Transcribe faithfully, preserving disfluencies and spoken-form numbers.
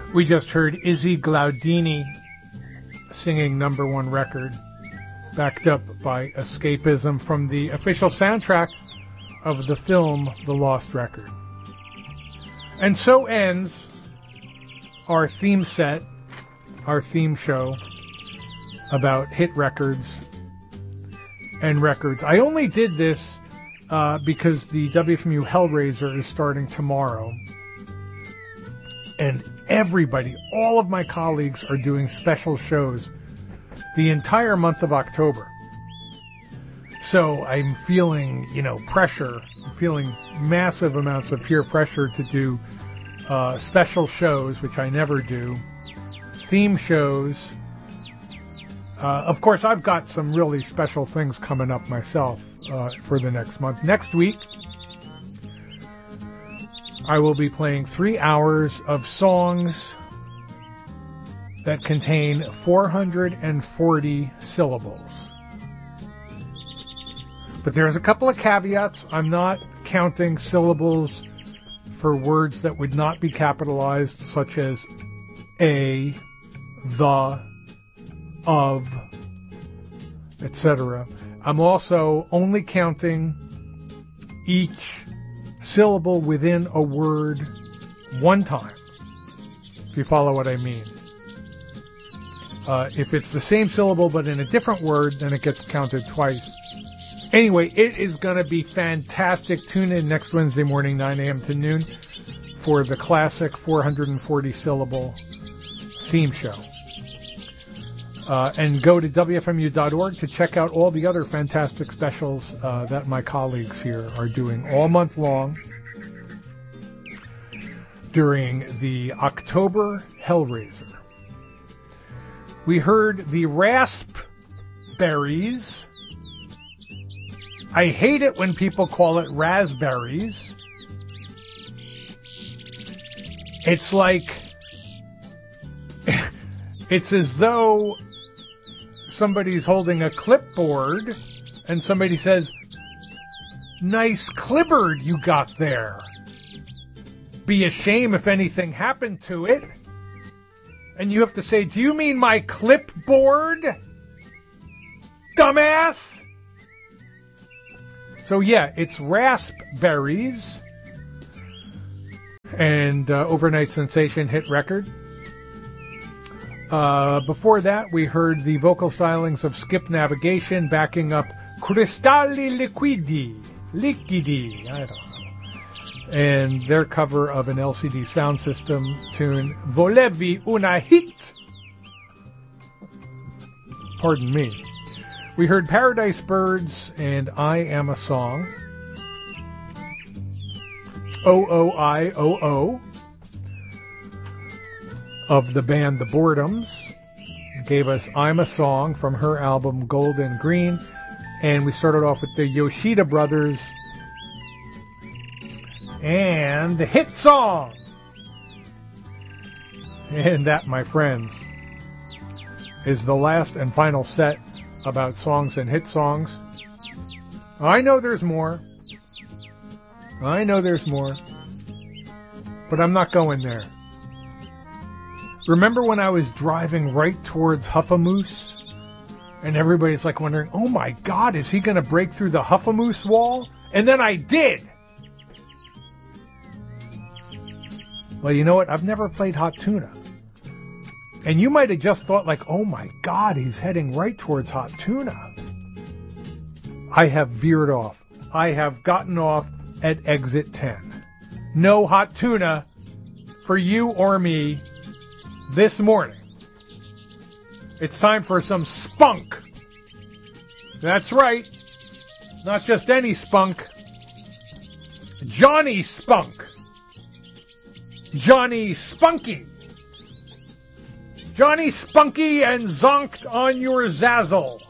We just heard Izzy Glaudini singing Number One Record, backed up by Escapism from the official soundtrack of the film The Lost Record. And so ends our theme set, our theme show about hit records and records. I only did this uh, because the W F M U Hellraiser is starting tomorrow. And everybody, all of my colleagues are doing special shows the entire month of October. So I'm feeling, you know, pressure. I'm feeling massive amounts of peer pressure to do uh, special shows, which I never do, theme shows. Uh, of course, I've got some really special things coming up myself uh, for the next month. Next week, I will be playing three hours of songs that contain four hundred forty syllables. But there's a couple of caveats. I'm not counting syllables for words that would not be capitalized, such as a, the, of, et cetera. I'm also only counting each syllable within a word one time, if you follow what I mean. Uh, if it's the same syllable but in a different word, then it gets counted twice. Anyway, it is going to be fantastic. Tune in next Wednesday morning, nine a.m. to noon, for the classic four hundred forty syllable theme show. Uh, and go to W F M U dot org to check out all the other fantastic specials uh, that my colleagues here are doing all month long during the October Hellraiser. We heard the Raspberries. I hate it when people call it raspberries. It's like, it's as though somebody's holding a clipboard and somebody says, "Nice clipboard you got there. Be a shame if anything happened to it." And you have to say, "Do you mean my clipboard, dumbass?" So yeah, it's Raspberries. And uh, Overnight Sensation hit record. Uh, before that, we heard the vocal stylings of Skip Navigation backing up Cristalli Liquidi. Liquidi, I don't know. And their cover of an L C D Sound System tune, Volevi una hit. Pardon me. We heard Paradise Birds and I Am a Song. O O I O O of the band The Boredoms gave us I'm a Song from her album Gold and Green. And we started off with the Yoshida Brothers and the hit song. And that, my friends, is the last and final set about songs and hit songs. I know there's more. I know there's more. But I'm not going there. Remember when I was driving right towards Huffamoose? And everybody's like wondering, oh my God, is he going to break through the Huffamoose wall? And then I did! Well, you know what? I've never played Hot Tuna. And you might have just thought like, oh my God, he's heading right towards Hot Tuna. I have veered off. I have gotten off at exit ten. No Hot Tuna for you or me this morning. It's time for some spunk. That's right. Not just any spunk. Johnny Spunk. Johnny Spunky. Johnny Spunky and zonked on your zazzle.